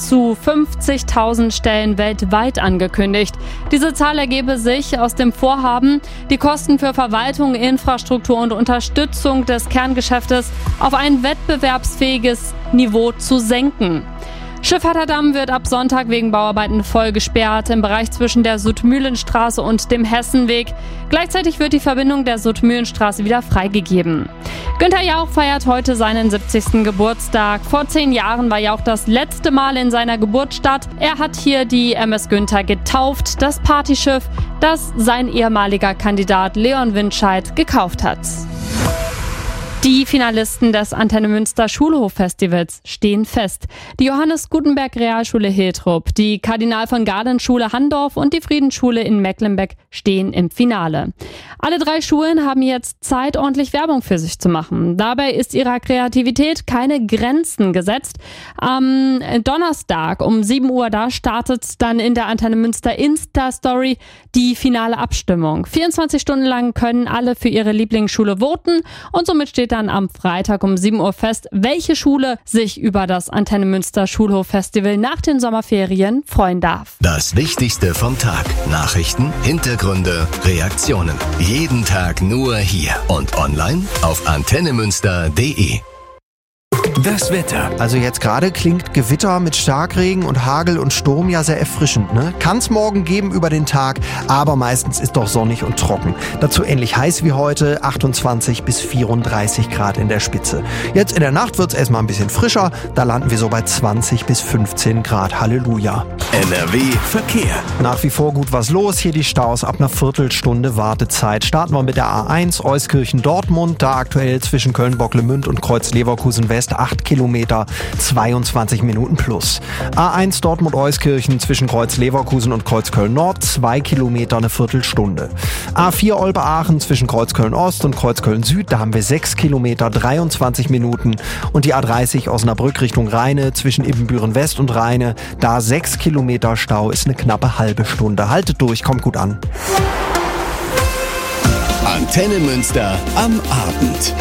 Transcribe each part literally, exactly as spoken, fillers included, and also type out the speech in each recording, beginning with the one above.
zu fünfzigtausend Stellen weltweit angekündigt. Diese Zahl ergebe sich aus dem Vorhaben, die Kosten für Verwaltung, Infrastruktur und Unterstützung des Kerngeschäftes auf ein wettbewerbsfähiges Niveau zu senken. Schiffatterdamm wird ab Sonntag wegen Bauarbeiten voll gesperrt im Bereich zwischen der Sudmühlenstraße und dem Hessenweg. Gleichzeitig wird die Verbindung der Sudmühlenstraße wieder freigegeben. Günther Jauch feiert heute seinen siebzigsten Geburtstag. Vor zehn Jahren war Jauch das letzte Mal in seiner Geburtsstadt. Er hat hier die M S Günther getauft, das Partyschiff, das sein ehemaliger Kandidat Leon Windscheid gekauft hat. Die Finalisten des Antenne Münster Schulhof-Festivals stehen fest. Die Johannes Gutenberg Realschule Hiltrup, die Kardinal von Galen Schule Handorf und die Friedensschule in Mecklenbeck stehen im Finale. Alle drei Schulen haben jetzt Zeit, ordentlich Werbung für sich zu machen. Dabei ist ihrer Kreativität keine Grenzen gesetzt. Am Donnerstag um sieben Uhr, da startet dann in der Antenne Münster Insta-Story die finale Abstimmung. vierundzwanzig Stunden lang können alle für ihre Lieblingsschule voten und somit steht dann am Freitag um sieben Uhr fest, welche Schule sich über das Antenne Münster Schulhof-Festival nach den Sommerferien freuen darf. Das Wichtigste vom Tag. Nachrichten, Hintergründe, Reaktionen. Jeden Tag nur hier und online auf antennemünster punkt de. Das Wetter. Also jetzt gerade klingt Gewitter mit Starkregen und Hagel und Sturm ja sehr erfrischend, ne? Kann es morgen geben über den Tag, aber meistens ist doch sonnig und trocken. Dazu ähnlich heiß wie heute, achtundzwanzig bis vierunddreißig Grad in der Spitze. Jetzt in der Nacht wird es erstmal ein bisschen frischer, da landen wir so bei zwanzig bis fünfzehn Grad. Halleluja. N R W Verkehr. Nach wie vor gut was los, hier die Staus ab einer Viertelstunde Wartezeit. Starten wir mit der A eins Euskirchen-Dortmund, da aktuell zwischen Köln-Bocklemünd und Kreuz-Leverkusen-West acht Kilometer, zweiundzwanzig Minuten plus. A eins Dortmund-Euskirchen zwischen Kreuz-Leverkusen und Kreuzköln-Nord, zwei Kilometer, eine Viertelstunde. A vier Olpe-Aachen zwischen Kreuzköln-Ost und Kreuzköln-Süd, da haben wir sechs Kilometer, dreiundzwanzig Minuten. Und die A dreißig Osnabrück Richtung Rheine zwischen Ibbenbüren-West und Rheine, da sechs Kilometer Stau, ist eine knappe halbe Stunde. Haltet durch, kommt gut an. Antenne Münster am Abend.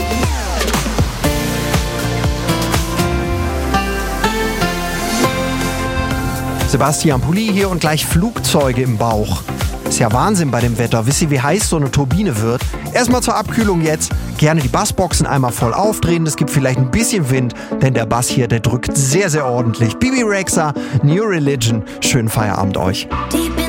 Sebastian Pulli hier und gleich Flugzeuge im Bauch. Ist ja Wahnsinn bei dem Wetter. Wisst ihr, wie heiß so eine Turbine wird? Erstmal zur Abkühlung jetzt. Gerne die Bassboxen einmal voll aufdrehen. Es gibt vielleicht ein bisschen Wind, denn der Bass hier, der drückt sehr, sehr ordentlich. Bibi Rexha, New Religion. Schönen Feierabend euch.